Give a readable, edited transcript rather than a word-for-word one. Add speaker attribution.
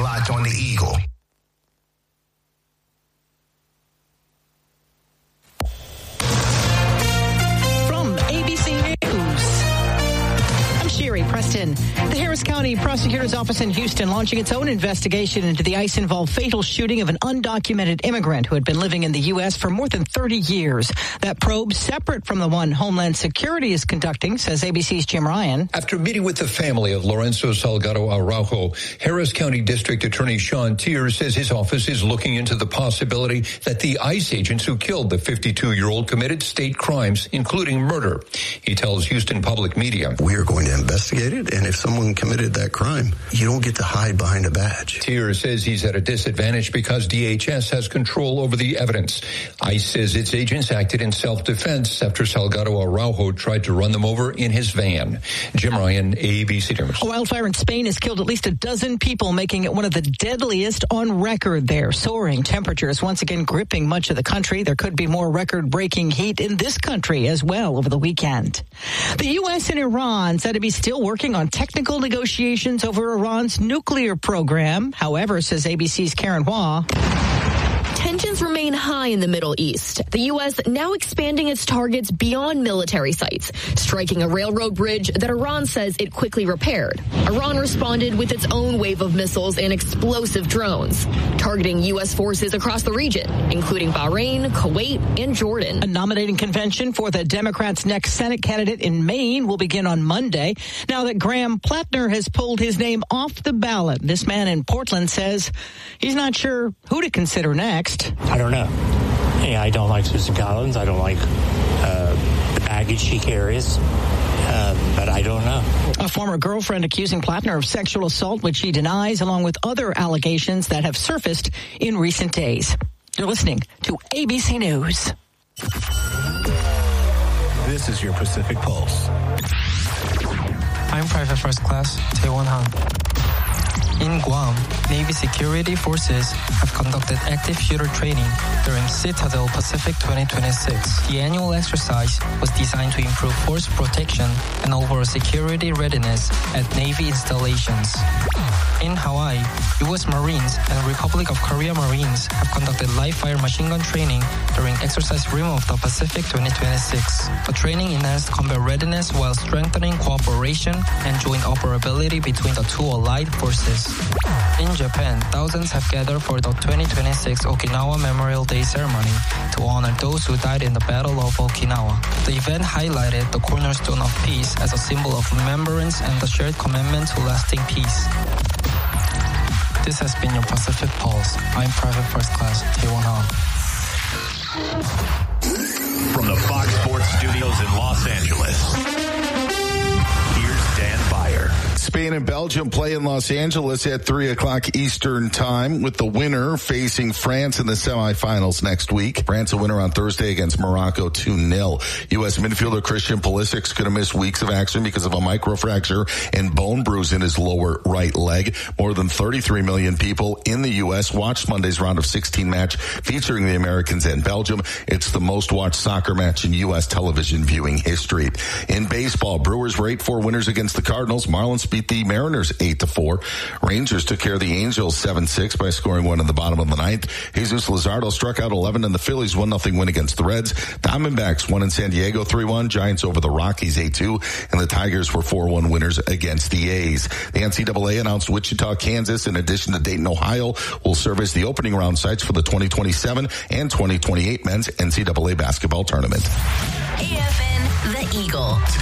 Speaker 1: locked on the Eagle.
Speaker 2: From ABC News, I'm Sherry Preston. The Harris County Prosecutor's Office in Houston launching its own investigation into the ICE-involved fatal shooting of an undocumented immigrant who had been living in the U.S. for more than 30 years. That probe, separate from the one Homeland Security is conducting, says ABC's Jim Ryan.
Speaker 3: After meeting with the family of Lorenzo Salgado Araujo, Harris County District Attorney Sean Tier says his office is looking into the possibility that the ICE agents who killed the 52-year-old committed state crimes, including murder. He tells Houston Public Media,
Speaker 4: "We are going to investigate it, and if someone committed that crime, you don't get to hide behind a badge."
Speaker 3: Tier says he's at a disadvantage because DHS has control over the evidence. ICE says its agents acted in self-defense after Salgado Araujo tried to run them over in his van. Jim Ryan, ABC News.
Speaker 2: A wildfire in Spain has killed at least a dozen people, making it one of the deadliest on record there. Soaring temperatures once again gripping much of the country. There could be more record-breaking heat in this country as well over the weekend. The U.S. and Iran said to be still working on technical negotiations over Iran's nuclear program. However, says ABC's Karen Hua,
Speaker 5: tensions remain high in the Middle East. The U.S. now expanding its targets beyond military sites, striking a railroad bridge that Iran says it quickly repaired. Iran responded with its own wave of missiles and explosive drones, targeting U.S. forces across the region, including Bahrain, Kuwait, and Jordan.
Speaker 2: A nominating convention for the Democrats' next Senate candidate in Maine will begin on Monday. Now that Graham Plattner has pulled his name off the ballot, this man in Portland says he's not sure who to consider next.
Speaker 6: I don't know. Yeah, I don't like Susan Collins. I don't like the baggage she carries. But I don't know.
Speaker 2: A former girlfriend accusing Plattner of sexual assault, which she denies, along with other allegations that have surfaced in recent days. You're listening to ABC News.
Speaker 1: This is your Pacific Pulse.
Speaker 7: I'm Private First Class Taewon Han. In Guam, Navy security forces have conducted active shooter training during Citadel Pacific 2026. The annual exercise was designed to improve force protection and overall security readiness at Navy installations. In Hawaii, U.S. Marines and Republic of Korea Marines have conducted live-fire machine gun training during Exercise Rim of the Pacific 2026. The training enhanced combat readiness while strengthening cooperation and joint operability between the two allied forces. In Japan, thousands have gathered for the 2026 Okinawa Memorial Day ceremony to honor those who died in the Battle of Okinawa. The event highlighted the cornerstone of peace as a symbol of remembrance and the shared commitment to lasting peace. This has been your Pacific Pulse. I'm Private First Class Taewon Han.
Speaker 8: From the Fox Sports Studios in Los Angeles, here's Dan Beyer.
Speaker 9: Spain and Belgium play in Los Angeles at 3 o'clock Eastern time, with the winner facing France in the semifinals next week. France a winner on Thursday against Morocco 2-0. U.S. midfielder Christian Pulisic's going to miss weeks of action because of a microfracture and bone bruise in his lower right leg. More than 33 million people in the U.S. watched Monday's round of 16 match featuring the Americans and Belgium. It's the most watched soccer match in U.S. television viewing history. In baseball, Brewers were 8-4 winners against the Cardinals. Marlins beat the Mariners 8-4. Rangers took care of the Angels 7-6 by scoring one in the bottom of the ninth. Jesus Luzardo struck out 11, and the Phillies 1-0 win against the Reds. Diamondbacks won in San Diego 3-1. Giants over the Rockies 8-2, and the Tigers were 4-1 winners against the A's. The NCAA announced Wichita, Kansas, in addition to Dayton, Ohio, will serve as the opening round sites for the 2027 and 2028 men's NCAA basketball tournament.
Speaker 5: AFN, The Eagle.